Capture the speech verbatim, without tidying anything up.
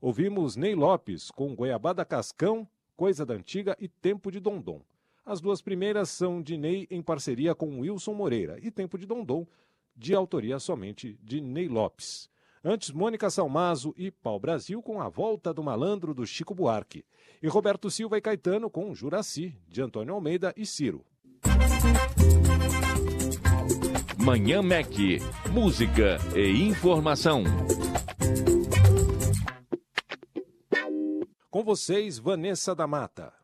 Ouvimos Ney Lopes com Goiabada Cascão, Coisa da Antiga e Tempo de Dondom. As duas primeiras são de Ney em parceria com Wilson Moreira e Tempo de Dondom, de autoria somente de Ney Lopes. Antes, Mônica Salmazo e Pau Brasil com A Volta do Malandro, do Chico Buarque. E Roberto Silva e Caetano com Juraci, de Antônio Almeida e Ciro. Manhã Mac, música e informação. Com vocês, Vanessa da Mata.